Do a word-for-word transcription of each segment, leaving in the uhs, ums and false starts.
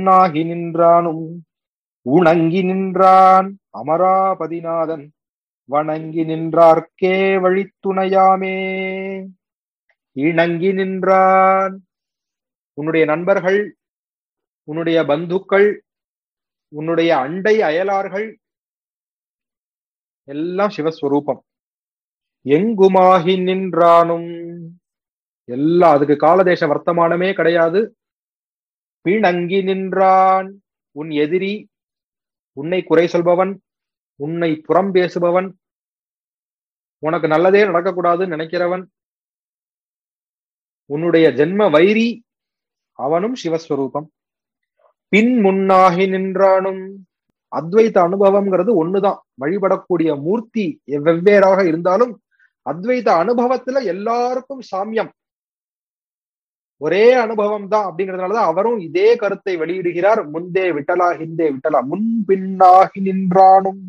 உண்ணாகி நின்றானும் உணங்கி நின்றான் அமராபதிநாதன் வணங்கி நின்றார்க்கே வழித்துணையாமே. இணங்கி நின்றான். உன்னுடைய நண்பர்கள், உன்னுடைய பந்துக்கள், உன்னுடைய அண்டை அயலார்கள் எல்லாம் சிவஸ்வரூபம். எங்குமாகி நின்றானும் எல்லாம், அதுக்கு காலதேச வர்த்தமானமே கிடையாது. பிணங்கி நின்றான். உன் எதிரி, உன்னை குறை சொல்பவன், உன்னை புறம் பேசுபவன், உனக்கு நல்லதே நடக்கக்கூடாதுன்னு நினைக்கிறவன், உன்னுடைய ஜென்ம வைரி, அவனும் சிவஸ்வரூபம். பின் முன்னாகி நின்றானும். அத்வைத அனுபவம்ங்கிறது ஒண்ணுதான். வழிபடக்கூடிய மூர்த்தி வெவ்வேறாக இருந்தாலும் அத்வைத அனுபவத்துல எல்லாருக்கும் சாமியம், ஒரே அனுபவம் தான். அப்படிங்கிறதுனாலதான் அவரும் இதே கருத்தை வெளியிடுகிறார். முந்தே விட்டலா ஹிந்தே விட்டலா. முன் பின்னாகி நின்றானும்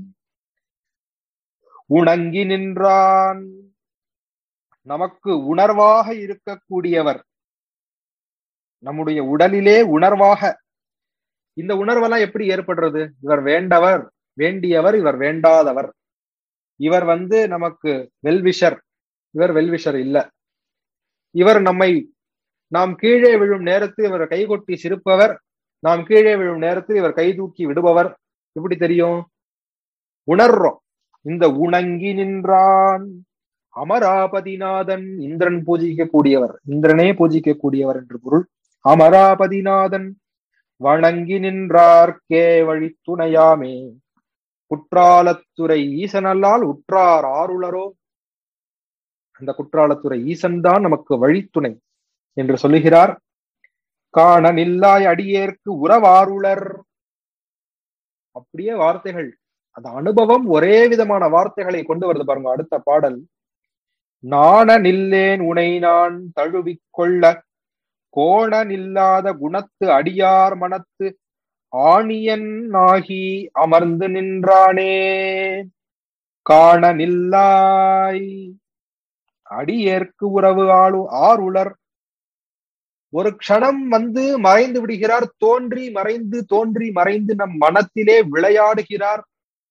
உணங்கி நின்றான். நமக்கு உணர்வாக இருக்கக்கூடியவர், நம்முடைய உடலிலே உணர்வாக. இந்த உணர்வெல்லாம் எப்படி ஏற்படுறது? இவர் வேண்டவர், வேண்டியவர், இவர் வேண்டாதவர். இவர் வந்து நமக்கு வெல்விஷர், இவர் வெல்விஷர் இல்ல. இவர் நம்மை, நாம் கீழே விழும் நேரத்தில் இவர் கைகொட்டி சிரிப்பவர், நாம் கீழே விழும் நேரத்தில் இவர் கை தூக்கி விடுபவர். எப்படி தெரியும்? உணர்றோம். இந்த உணங்கி நின்றான் அமராபதிநாதன், இந்திரன் பூஜிக்க கூடியவர், இந்திரனே பூஜிக்க கூடியவர் என்று பொருள். அமராபதிநாதன் வணங்கி நின்றார்க்கே வழித்துணையாமே. குற்றாலத்துறை ஈசனல்லால் உற்றார் ஆருளரோ. அந்த குற்றாலத்துறை ஈசன் தான் நமக்கு வழித்துணை என்று சொல்லுகிறார். காண நில்லாய் அடியேற்கு உறவாருளர். அப்படியே வார்த்தைகள், அந்த அனுபவம் ஒரே விதமான வார்த்தைகளை கொண்டு வருது பாருங்க. அடுத்த பாடல், நாண நில்லேன் உனை நான் தழுவிக்கொள்ள கோண நில்லாத குணத்து அடியார் மனத்து ஆணியன் ஆகி அமர்ந்து நின்றானே. காண நில்லாய் அடியேற்கு உறவு ஆளு ஆருளர். ஒரு க்ஷணம் வந்து மறைந்து விடுகிறார், தோன்றி மறைந்து தோன்றி மறைந்து நம் மனத்திலே விளையாடுகிறார்.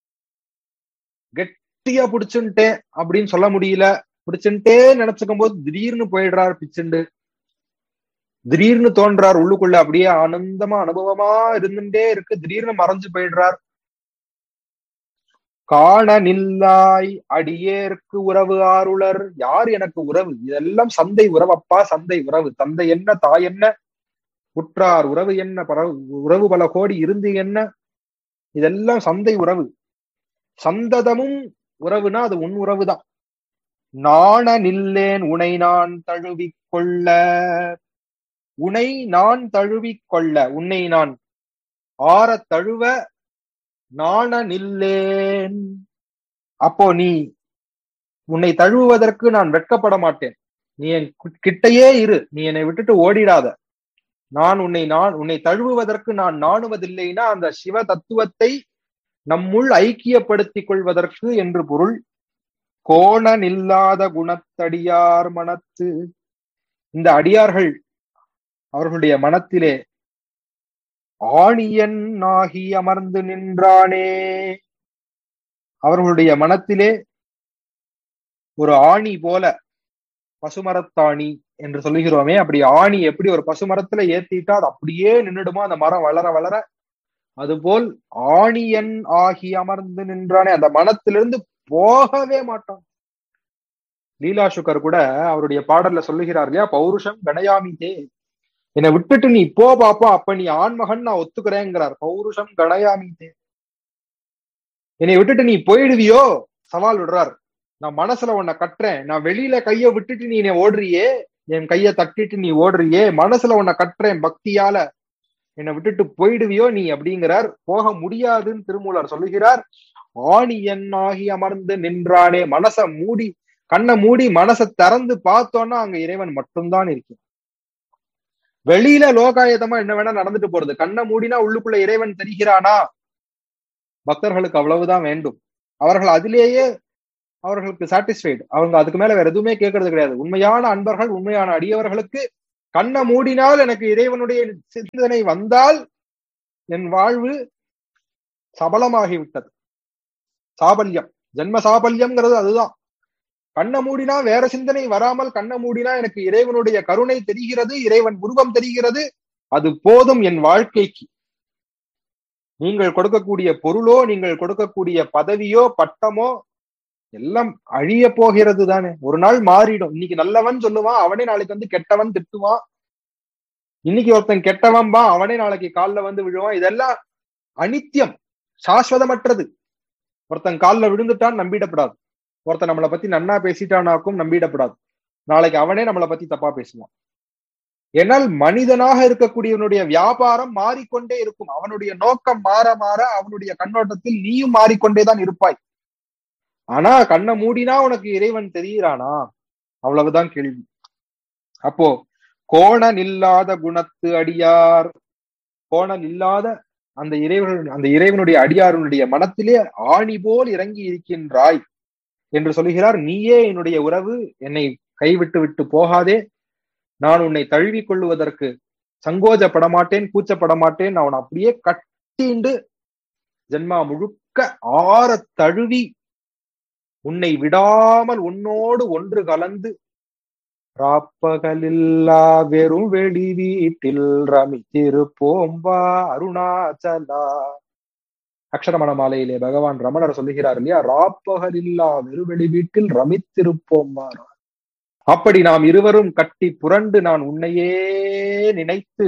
கெட்டியா பிடிச்சுட்டேன் அப்படின்னு சொல்ல முடியல, பிடிச்சுட்டே நினைச்சுக்கும் போது திடீர்னு போயிடுறார் பிச்சுண்டு. திடீர்னு தோன்றார் உள்ளுக்குள்ள, அப்படியே ஆனந்தமா அனுபவமா இருந்துட்டே இருக்கு, திடீர்னு மறைஞ்சு போயிடுறார். காண நில்லாய் அடியேற்கு உறவு ஆருளர். யார் எனக்கு உறவு? இதெல்லாம் சந்தை உறவப்பா, சந்தை உறவு. தந்தை என்ன, தாய் என்ன, உற்றார் உறவு என்ன, பர உறவு பல கோடி இருந்து என்ன, இதெல்லாம் சந்தை உறவு. சந்ததமும் உறவுனா அது உன் உறவுதான். நாண நில்லேன் உனை நான் தழுவிக்கொள்ள. உன்னை நான் தழுவிக்கொள்ள, உன்னை நான் ஆற தழுவ நாண நில்லேன். அப்போ நீ, உன்னை தழுவுவதற்கு நான் வெட்கப்பட மாட்டேன். நீ என் கிட்டையே இரு, நீ என்னை விட்டுட்டு ஓடிடாத. நான் உன்னை நான் உன்னை தழுவுவதற்கு நான் நாணுவதில்லைன்னா அந்த சிவ தத்துவத்தை நம்முள் ஐக்கியப்படுத்திக் கொள்வதற்கு என்று பொருள். கோண நில்லாத குணத்தடியார் மனத்து. இந்த அடியார்கள் அவர்களுடைய மனத்திலே ஆணியன் ஆகி அமர்ந்து நின்றானே. அவர்களுடைய மனத்திலே ஒரு ஆணி போல, பசுமரத்தாணி என்று சொல்லுகிறோமே, அப்படி ஆணி எப்படி ஒரு பசுமரத்துல ஏத்திட்டா அது அப்படியே நின்றுடுமோ, அந்த மரம் வளர வளர, அதுபோல் ஆணியன் ஆகி அமர்ந்து நின்றானே. அந்த மனத்திலிருந்து போகவே மாட்டான். லீலா சுகர் கூட அவருடைய பாடல்ல சொல்லுகிறார் இல்லையா, பௌருஷம் கணயாமிதே. என்னை விட்டுட்டு நீ போ பாப்பா, அப்ப நீ ஆண்மகன் நான் ஒத்துக்கிறேங்கிறார். பௌருஷம் கணயாமிதே. என்னை விட்டுட்டு நீ போயிடுவியோ சவால் விடுறார். நான் மனசுல உன்னை கட்டுறேன், நான் வெளியில கைய விட்டுட்டு நீ என்னை ஓடுறியே, என் கைய தட்டிட்டு நீ ஓடுறியே, மனசுல உன்னை கட்டுறேன் பக்தியால, என்னை விட்டுட்டு போயிடுவியோ நீ அப்படிங்கிறார். போக முடியாதுன்னு திருமூலர் சொல்லுகிறார். ஆணியன் ஆகி அமர்ந்து நின்றானே. மனச மூடி, கண்ணை மூடி மனசை திறந்து பார்த்தோன்னா அங்க இறைவன் மட்டும்தான் இருக்கு. வெளியில லோகாயதமா என்ன வேணா நடந்துட்டு போறது, கண்ணை மூடினா உள்ளுக்குள்ள இறைவன் தெரிகிறானா? பக்தர்களுக்கு அவ்வளவுதான் வேண்டும். அவர்கள் அதிலேயே அவர்களுக்கு சாட்டிஸ்ஃபைடு. அவங்க அதுக்கு மேல வேற எதுவுமே கேட்கறது கிடையாது. உண்மையான அன்பர்கள், உண்மையான அடியவர்களுக்கு கண்ணை மூடினால் எனக்கு இறைவனுடைய சிந்தனை வந்தால் என் வாழ்வு சபலமாகிவிட்டது. சாபல்யம், ஜென்ம சாபல்யம்ங்கிறது அதுதான். கண்ண மூடினா வேற சிந்தனை வராமல், கண்ண மூடினா எனக்கு இறைவனுடைய கருணை தெரிகிறது, இறைவன் உருவம் தெரிகிறது, அது போதும் என் வாழ்க்கைக்கு. நீங்கள் கொடுக்கக்கூடிய பொருளோ, நீங்கள் கொடுக்கக்கூடிய பதவியோ, பட்டமோ எல்லாம் அழிய போகிறது தானே. ஒரு நாள் மாறிடும். இன்னைக்கு நல்லவன் சொல்லுவான், அவனே நாளைக்கு வந்து கெட்டவன் திட்டுவான். இன்னைக்கு ஒருத்தன் கெட்டவன் பா, அவனே நாளைக்கு காலில் வந்து விழுவான். இதெல்லாம் அனித்தியம், சாஸ்வதமற்றது. ஒருத்தன் காலில் விழுந்துட்டான் நம்பிடப்படாது. ஒருத்தன் நம்மளை பத்தி நன்னா பேசிட்டானாக்கும் நம்பிடப்படாது. நாளைக்கு அவனே நம்மளை பத்தி தப்பா பேசுவான். ஏனால் மனிதனாக இருக்கக்கூடியவனுடைய வியாபாரம் மாறிக்கொண்டே இருக்கும். அவனுடைய நோக்கம் மாற மாற அவனுடைய கண்ணோட்டத்தில் நீயும் மாறிக்கொண்டேதான் இருப்பாய். ஆனா கண்ணை மூடினா உனக்கு இறைவன் தெரிகிறானா? அவ்வளவுதான் கேள்வி. அப்போ கோணல் இல்லாத குணத்து அடியார், கோணல் இல்லாத அந்த இறைவன், அந்த இறைவனுடைய அடியாருடைய மனத்திலே ஆணி போல் இறங்கி இருக்கின்றாய் என்று சொல்கிறார். நீயே என்னுடைய உறவு, என்னை கைவிட்டு விட்டு போகாதே, நான் உன்னை தழுவி கொள்ளுவதற்கு சங்கோஜப்பட மாட்டேன், கூச்சப்பட மாட்டேன். அவன் அப்படியே கட்டிண்டு ஜென்மா முழுக்க ஆற தழுவி உன்னை விடாமல் உன்னோடு ஒன்று கலந்து ராப்பகலில்லா வெறும் வெளி வீட்டில் ரமித்திருப்போம்பா அருணாச்சலா. அக்ஷரமண மாலையிலே பகவான் ரமணர் சொல்லுகிறார் இல்லையா, ராப்பகலில்லா வெறுவெளி வீட்டில் ரமித்திருப்போம்பா. அப்படி நாம் இருவரும் கட்டி புரண்டு நான் உன்னையே நினைத்து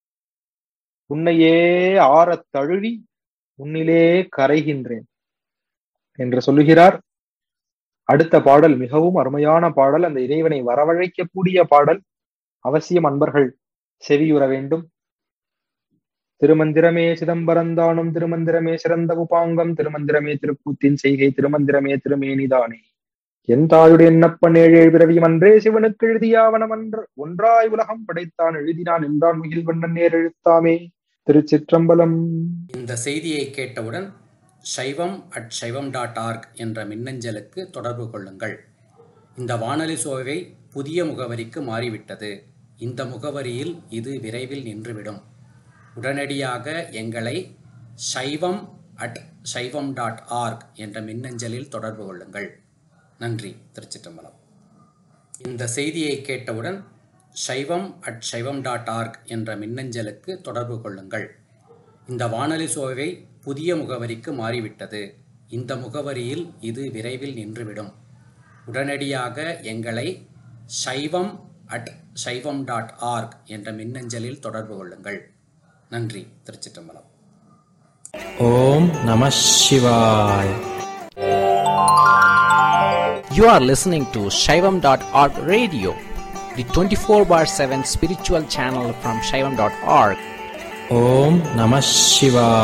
உன்னையே ஆற தழுவி உன்னிலே கரைகின்றேன் என்று சொல்லுகிறார். அடுத்த பாடல் மிகவும் அருமையான பாடல், அந்த இறைவனை வரவழைக்கக்கூடிய பாடல். அவசியம் அன்பர்கள் செவியுற வேண்டும். திருமந்திரமே சிதம்பரந்தானும், திருமந்திரமே சிறந்த உபாங்கம், திருமந்திரமே திருக்கூத்தின் செய்கை, திருமந்திரமே திருமேனிதானே, என் தாயுடைய எண்ணப்பன் ஏழு பிறவியும் அன்றே சிவனுக்கு எழுதியாவனம் அன்று ஒன்றாய் உலகம் படைத்தான் எழுதினான் என்றான் முகில் வண்ணன் நேர் எழுத்தாமே. திருச்சிற்றம்பலம். இந்த செய்தியை கேட்டவுடன் சைவம் அட் சைவம் டாட் ஆர்க் என்ற மின்னஞ்சலுக்கு தொடர்பு கொள்ளுங்கள். இந்த வானொலி சோவை புதிய முகவரிக்கு மாறிவிட்டது. இந்த முகவரியில் இது விரைவில் நின்றுவிடும். உடனடியாக எங்களை சைவம் அட் சைவம் டாட் ஆர்க் என்ற மின்னஞ்சலில் தொடர்பு கொள்ளுங்கள். நன்றி. திருச்சிற்றம்பலம். இந்த செய்தியை கேட்டவுடன் சைவம் அட் சைவம் டாட் ஆர்க் என்ற மின்னஞ்சலுக்கு தொடர்பு கொள்ளுங்கள். இந்த வானொலி சோவை புதிய முகவரிக்கு மாறிவிட்டது. இந்த முகவரியில் இது விரைவில் நின்றுவிடும். உடனடியாக எங்களை சைவம் அட் சைவம் டாட் ஆர்க் என்ற மின்னஞ்சலில் தொடர்பு கொள்ளுங்கள். நன்றி. திருச்சிற்றம்பலம். ஓம் நம சிவாய். You are listening to Shaivam dot org radio, the twenty-four bar seven spiritual channel from Shaivam dot org. Om Namah Shivaya.